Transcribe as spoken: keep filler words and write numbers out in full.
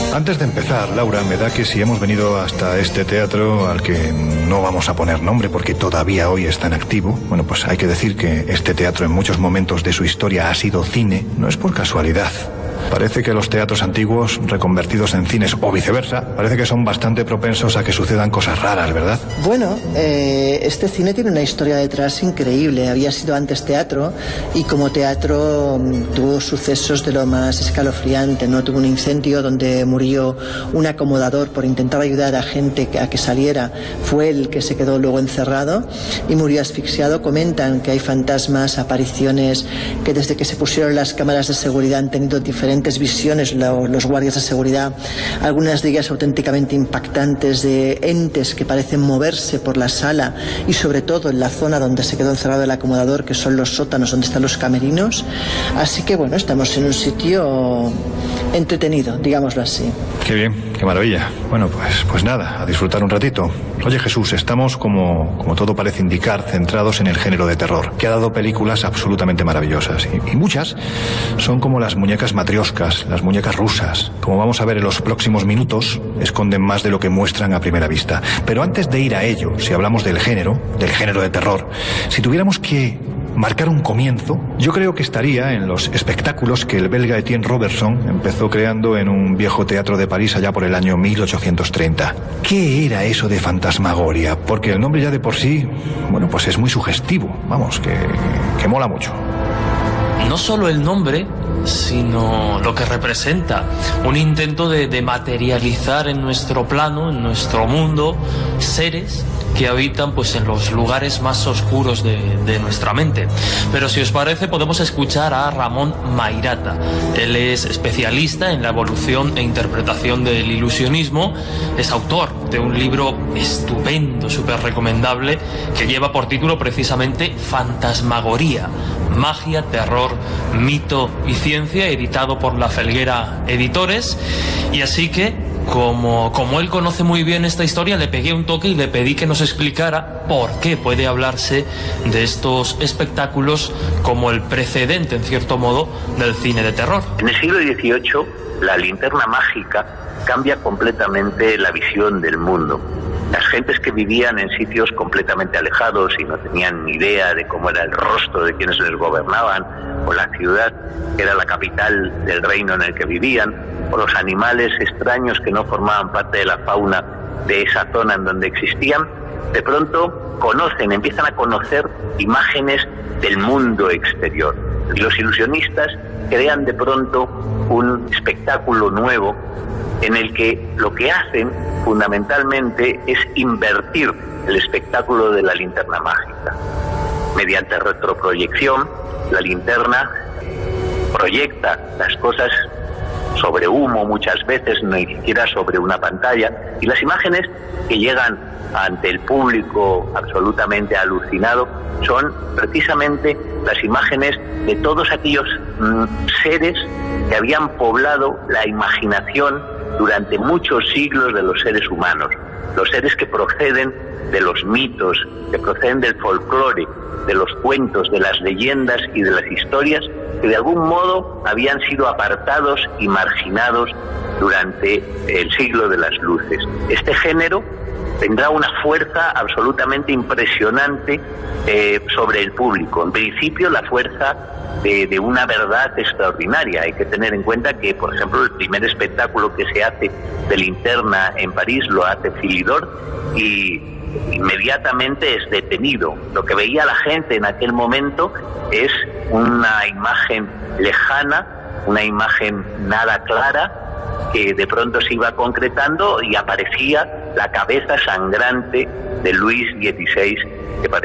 Antes de empezar, Laura, me da que si hemos venido hasta este teatro, al que no vamos a poner nombre porque todavía hoy está en activo, bueno, pues hay que decir que este teatro en muchos momentos de su historia ha sido cine, no es por casualidad. Parece que los teatros antiguos, reconvertidos en cines o viceversa, parece que son bastante propensos a que sucedan cosas raras, ¿verdad? Bueno, eh, este cine tiene una historia detrás increíble. Había sido antes teatro y como teatro tuvo sucesos de lo más escalofriante, ¿no? Tuvo un incendio donde murió un acomodador por intentar ayudar a gente a que saliera. Fue el que se quedó luego encerrado y murió asfixiado. Comentan que hay fantasmas, apariciones, que desde que se pusieron las cámaras de seguridad han tenido diferentes visiones los guardias de seguridad, algunas de ellas auténticamente impactantes, de entes que parecen moverse por la sala y sobre todo en la zona donde se quedó encerrado el acomodador, que son los sótanos donde están los camerinos. Así que bueno, estamos en un sitio entretenido, digámoslo así. Qué bien, qué maravilla. Bueno, pues, pues nada, a disfrutar un ratito. Oye, Jesús, estamos, como, como todo parece indicar, centrados en el género de terror, que ha dado películas absolutamente maravillosas. Y, y muchas son como las muñecas matrioscas, las muñecas rusas. Como vamos a ver en los próximos minutos, esconden más de lo que muestran a primera vista. Pero antes de ir a ello, si hablamos del género, del género de terror, si tuviéramos que marcar un comienzo, yo creo que estaría en los espectáculos que el belga Etienne Robertson empezó creando en un viejo teatro de París allá por el año mil ochocientos treinta. ¿Qué era eso de fantasmagoria? Porque el nombre ya de por sí, bueno, pues es muy sugestivo, vamos, que, que mola mucho. No solo el nombre, sino lo que representa, un intento de, de materializar en nuestro plano, en nuestro mundo, seres que habitan pues en los lugares más oscuros de, de nuestra mente. Pero si os parece, podemos escuchar a Ramón Mairata. Él es especialista en la evolución e interpretación del ilusionismo, es autor de un libro estupendo, súper recomendable, que lleva por título precisamente Fantasmagoría, magia, terror, mito y ciencia, editado por La Felguera Editores. Y así que Como, como él conoce muy bien esta historia, le pegué un toque y le pedí que nos explicara por qué puede hablarse de estos espectáculos como el precedente, en cierto modo, del cine de terror. En el siglo dieciocho, la linterna mágica cambia completamente la visión del mundo. Las gentes que vivían en sitios completamente alejados y no tenían ni idea de cómo era el rostro de quienes les gobernaban, o la ciudad que era la capital del reino en el que vivían, o los animales extraños que no formaban parte de la fauna de esa zona en donde existían, de pronto conocen, empiezan a conocer imágenes del mundo exterior. Y los ilusionistas crean de pronto un espectáculo nuevo en el que lo que hacen fundamentalmente es invertir el espectáculo de la linterna mágica. Mediante retroproyección, la linterna proyecta las cosas sobre humo muchas veces, ni siquiera sobre una pantalla, y las imágenes que llegan ante el público absolutamente alucinado son precisamente las imágenes de todos aquellos mm, seres que habían poblado la imaginación durante muchos siglos de los seres humanos, los seres que proceden de los mitos, que proceden del folclore, de los cuentos, de las leyendas y de las historias que de algún modo habían sido apartados y marginados durante el siglo de las luces. Este género tendrá una fuerza absolutamente impresionante eh, sobre el público. En principio, la fuerza de, de una verdad extraordinaria. Hay que tener en cuenta que, por ejemplo, el primer espectáculo que se hace de linterna en París lo hace Philidor y inmediatamente es detenido. Lo que veía la gente en aquel momento es una imagen lejana, una imagen nada clara, que de pronto se iba concretando y aparecía la cabeza sangrante de Luis dieciséis, que